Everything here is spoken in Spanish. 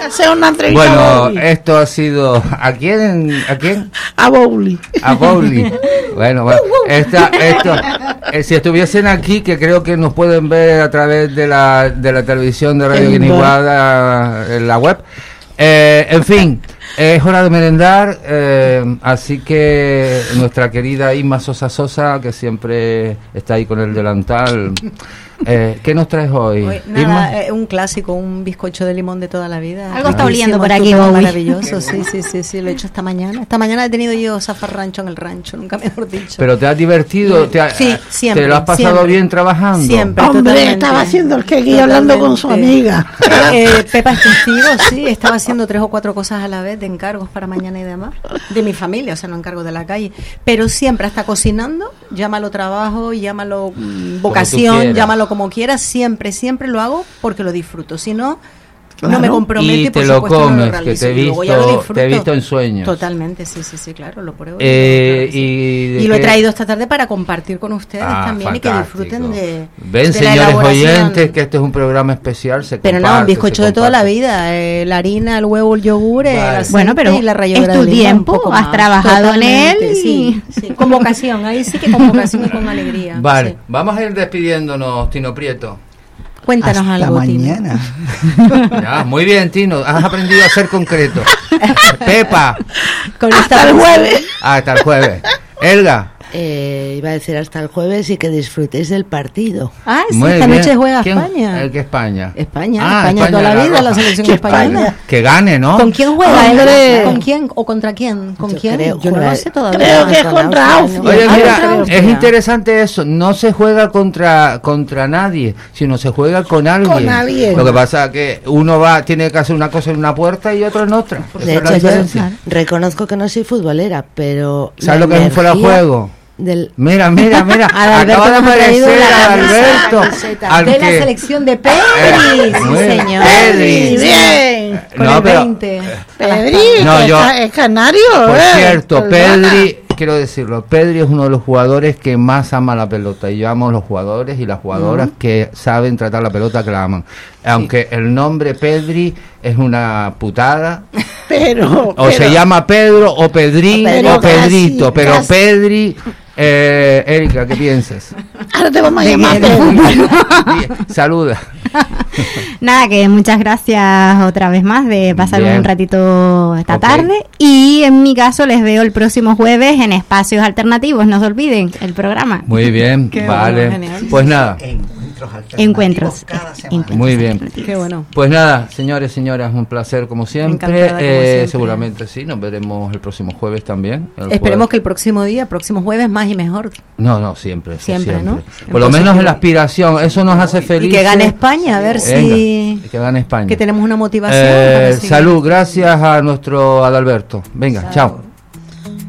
hacer una entrevista. Bueno, esto ha sido... ¿A quién? A Bowley. A Bowley. Bueno, si estuviesen aquí, que creo que nos pueden ver a través de la televisión de Radio Guiniguada en la web. En fin, es hora de merendar, así que nuestra querida Isma Sosa, que siempre está ahí con el delantal, ¿qué nos traes hoy? Nada, un clásico, un bizcocho de limón de toda la vida. Algo está oliendo por aquí, maravilloso, sí, lo he hecho esta mañana. Esta mañana he tenido yo zafarrancho en el rancho, nunca mejor dicho. ¿Pero te has divertido? Sí, siempre. ¿Te lo has pasado bien trabajando? Siempre, hombre, totalmente. estaba haciendo el que hablando con su amiga. Pepa es testigo, sí, estaba haciendo 3 o 4 cosas a la vez de encargos para mañana y demás, de mi familia, o sea, no encargos de la calle, pero siempre, hasta cocinando, llámalo trabajo, llámalo vocación, llámalo como quieras, siempre lo hago porque lo disfruto, si no, no me comprometo y te lo comes, que te he visto en sueños. Totalmente, sí, claro, lo pruebo. Y lo he traído esta tarde para compartir con ustedes también, fantástico. Y que disfruten de Ven, de señores oyentes, que este es un programa especial. Pero no, un bizcocho de toda la vida, la harina, el huevo, el yogur, el aceite, pero y la ralladura es tu de limón, tiempo, has trabajado en él. Sí, con vocación, ahí sí que con vocación y con alegría. Vale, vamos a ir despidiéndonos, Tino Prieto. Cuéntanos hasta algo, mañana. Ya, muy bien, Tino, has aprendido a ser concreto. Pepa. Hasta el jueves. Hasta el jueves. Elga. Iba a decir hasta el jueves y que disfrutéis del partido. Ah, sí, esta noche juega ¿Quién? España. ¿El que España? España toda la vida, la selección española. Que gane, ¿no? ¿Con quién juega? ¿Con quién o contra quién? ¿Con quién? Yo no lo sé todavía. Creo que es contra Austria. Oye, mira, es interesante eso. No se juega contra nadie, sino se juega con alguien. Con alguien. Lo que pasa es que uno tiene que hacer una cosa en una puerta y otro en otra. De hecho, yo reconozco que no soy futbolera, pero... ¿Sabes lo que es un fuera de juego? Mira, acaba de aparecer Alberto de la selección de Pedri, sí señor. Pedri, bien. Con el 20. Pedri, es canario. Por cierto, Pedri, quiero decirlo, Pedri es uno de los jugadores que más ama la pelota, y yo amo los jugadores y las jugadoras que saben tratar la pelota, que la aman. Aunque el nombre Pedri es una putada, pero se llama Pedro o Pedrín o Pedrito, pero casi. Pedri... Erika, ¿qué piensas? Ahora te vamos a llamar. Saluda. Nada, que muchas gracias otra vez más de pasar un ratito esta tarde, y en mi caso les veo el próximo jueves en Espacios Alternativos, no se olviden el programa. Muy bien, vale, bueno, pues nada. Encuentros. Muy bien. Qué bueno. Pues nada, señores, señoras, un placer como siempre. Seguramente sí, nos veremos el próximo jueves también. Esperemos que el próximo jueves más y mejor. No, siempre. ¿No? Por lo menos en la aspiración, eso nos hace felices. Y que gane España, a ver si... Que gane España. Que tenemos una motivación. Salud, gracias a nuestro Adalberto. Venga, chao.